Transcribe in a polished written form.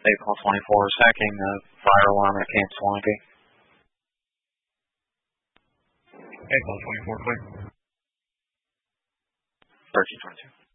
April 24 sacking the fire alarm at Camp Swampy. April 24, clear. 1322.